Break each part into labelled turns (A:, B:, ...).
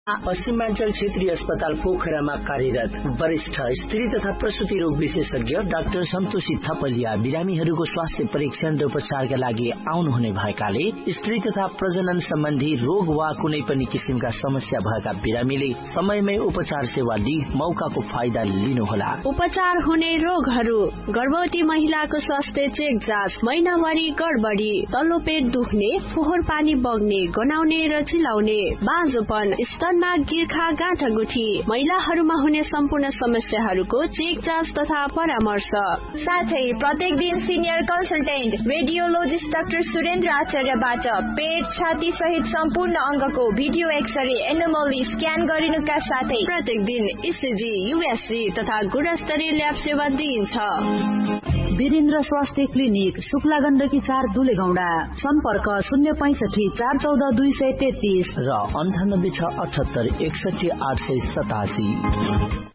A: पश्चिमाञ्चल क्षेत्रीय अस्पताल पोखरामा कार्यरत वरिष्ठ स्त्री तथा प्रसूति रोग विशेषज्ञ डाक्टर सन्तोषी थपलिया बिरामीहरूको स्वास्थ्य परीक्षण र उपचारका लागि आउनुहुने भएकाले स्त्री तथा प्रजनन सम्बन्धी रोग वा कुनै पनि किसिमका समस्या भएका बिरामीले समयमै उपचार सेवा लिई मौकाको फाइदा लिनुहोला।
B: उपचार हुने रोगहरू: गर्भवती महिलाको स्वास्थ्य चेक जाँच, महिनावारी गडबडी, तल्लो पेट दुख्ने, फोहोर पानी बग्ने, गनाउने र चिलाउने, बाँझोपन, स्तनमा गिर्खा गाँठागुठी, महिलाहरूमा हुने सम्पूर्ण समस्याहरूको चेक जाँच तथा परामर्श।
C: साथै प्रत्येक दिन senior consultant radiologist doctor Surendra आचार्यबाट पेट, छाती सहित सम्पूर्ण अङ्गको भिडियो एक्सरे, एनोमली स्क्यान गरिनुका साथै
B: प्रत्येक दिन इसिजी, युएसजी तथा गुणस्तरीय ल्याब सेवा दिइन्छ।
D: वीरेन्द्र स्वास्थ्य क्लिनिक, शुक्ला गण्डकी 4 दुलेगौडा। सम्पर्क 065 414 233
A: र 98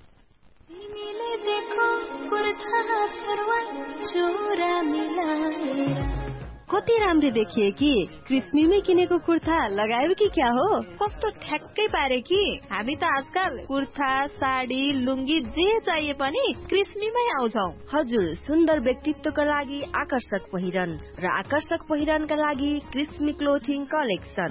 E: कति राम्रो देखिए कि क्रिस्मीमै किनेको कुर्ता लगायो कि क्या हो?
F: कस्तो ठ्याक्कै पारे कि हामी त आजकल कुर्ता, साडी, लुङ्गी जे चाहिए पनि क्रिस्मीमै आउँछौ।
E: हजुर, सुन्दर व्यक्तित्वका लागि आकर्षक पहिरन र आकर्षक पहिरनका लागि क्रिस्मी क्लोथिङ कलेक्सन।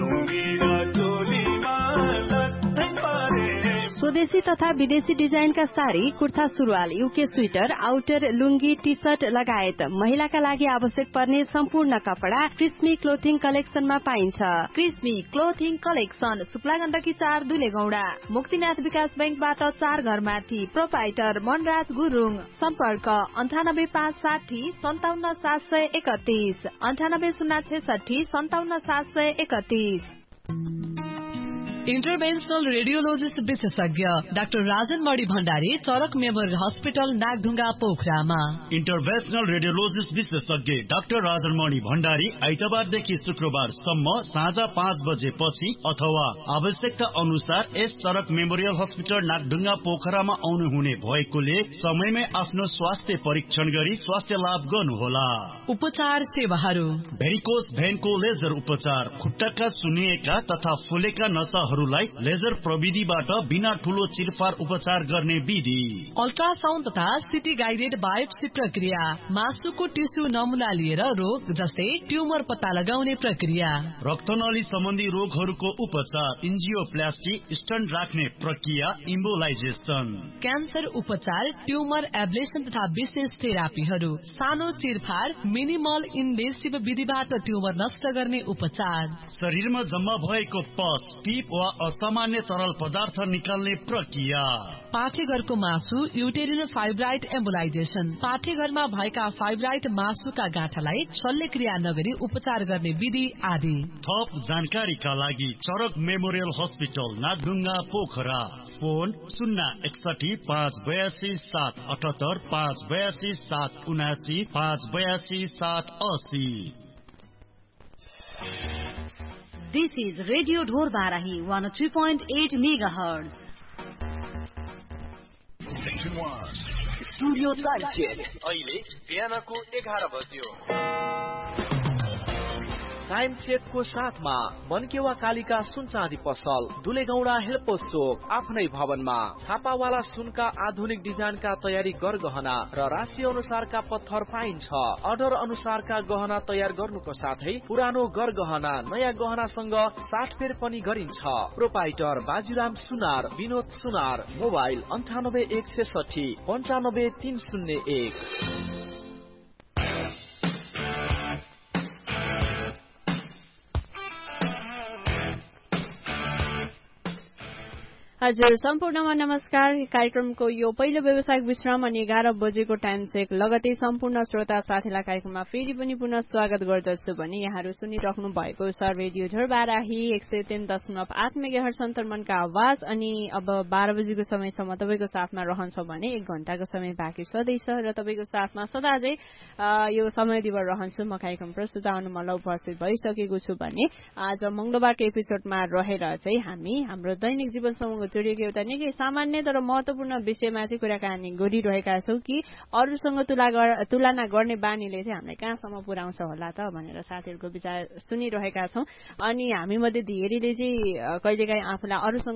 E: स्वदेशी तथा विदेशी डिजाइनका साडी, कुर्ता सुरुवाल, युके स्वेटर, आउटर, लुङ्गी, टी सर्ट लगायत महिलाका लागि आवश्यक पर्ने सम्पूर्ण कपडा क्रिस्मी क्लोथिङ कलेक्सनमा पाइन्छ।
F: क्रिस्मी क्लोथिङ कलेक्सन, शुक्ला गण्डकी 4 दुलेगौडा, मुक्तिनाथ विकास बैंकबाट 4 घरमाथि, प्रोपाइटर मनराज गुरुङ। सम्पर्क 98560 57 731 98066 57 731।
G: इन्टरभेन्सनल रेडियोलोजिस्ट विशेषज्ञ डाक्टर राजन मणि भण्डारी, चरक मेमोरियल हस्पिटल नागढुङ्गा पोखरामा।
H: इन्टरभेन्सनल रेडियोलोजिस्ट विशेषज्ञ डाक्टर राजन मणि भण्डारी आइतबारदेखि शुक्रबारसम्म साँझ 5 बजेपछि अथवा आवश्यकता अनुसार यस चरक मेमोरियल हस्पिटल नागढुङ्गा पोखरामा आउनु हुने भएकोले समयमै आफ्नो स्वास्थ्य परीक्षण गरी स्वास्थ्य लाभ गर्नुहोला।
G: उपचार सेवाहरू:
H: भेरिकोस भेनको लेजर उपचार, खुट्टाका सुन्निएका तथा फुलेका नसाहरूलाई लेजर प्रविधिबाट बिना ठूलो चिरफार उपचार गर्ने विधि।
G: अल्ट्रासाउन्ड तथा सिटी गाइडेड बायोप्सी प्रक्रिया, मासुको टिस्यु नमुना लिएर रोग जस्तै ट्युमर पत्ता लगाउने प्रक्रिया।
H: रक्तनली सम्बन्धी रोगहरूको उपचार, इन्जियोप्लास्टी, स्टन्ट राख्ने प्रक्रिया, इम्बोलाइजेसन।
G: क्यान्सर उपचार, ट्युमर एब्लेसन तथा विशेष थेरापीहरू। सानो चिरफार, मिनिमल इन्भेसिभ विधिबाट ट्युमर नष्ट गर्ने उपचार।
H: शरीरमा जम्मा भएको पस, पिप वा असामान्य तरल पदार्थ निकाल्ने प्रक्रिया।
G: पाठेघरको मासु, युटेरिन फाइब्राइड एम्बोलाइजेसन, पाठेघरमा भएका फाइब्राइड मासुका गाँठालाई शल्यक्रिया नगरी उपचार गर्ने विधि आदि।
H: थप जानकारीका लागि चरक memorial hospital Nagdhunga Pokhara. Phone 061 582 778 582 779 582 780।
D: This is Radio Dhor Barahi 103.8 MHz.
I: Station 1 Studio Time Check. अहिले बिहानको 11 बज्यो। टाइम चेकको साथमा मनकेवा कालिका सुन चाँदी पसल, दुलेगौडा हेल्पोस चोक, आफ्नै भवनमा। छापावाला सुनका आधुनिक डिजाइनका तयारी गरगहना र राशि अनुसारका पत्थर पाइन्छ। अर्डर अनुसारका गहना तयार गर्नुको साथै पुरानो गरगहना नयाँ गहनासँग साटफेर पनि गरिन्छ। प्रोपाइटर बाजुराम सुनार, विनोद सुनार। मोबाइल 98 160 95 301।
B: हजुर, सम्पूर्णमा नमस्कार। कार्यक्रमको यो पहिलो व्यावसायिक विश्राम अनि 11 बजेको टाइम चेक लगतै सम्पूर्ण श्रोता साथीलाई कार्यक्रममा फेरि पनि पुनः स्वागत गर्दछु भने यहाँहरू सुनिराख्नु भएको छ रेडियो झोर बाराही 103.8 मेगाहर्ज सन्तर्मनका आवाज। अनि अब 12 बजेको समयसम्म तपाईँको साथमा रहन्छ भने 1 घण्टाको समय बाँकी छँदैछ र तपाईँको साथमा सदा चाहिँ यो समय दिएर रहन्छु म। कार्यक्रम प्रस्तुत आउनुमा उपस्थित भइसकेको छु भने आज मंगलबारको एपिसोडमा रहेर चाहिँ हामी हाम्रो दैनिक जीवनसँग जोडिएको एउटा निकै सामान्य तर महत्वपूर्ण विषयमा चाहिँ कुराकानी गरिरहेका छौँ कि अरूसँग तुलना गर्ने बानीले चाहिँ हामीलाई कहाँसम्म पुर्याउँछ होला त भनेर साथीहरूको विचार सुनिरहेका छौँ। अनि हामी मध्ये धेरैले चाहिँ कहिलेकाहीँ आफूलाई अरूसँग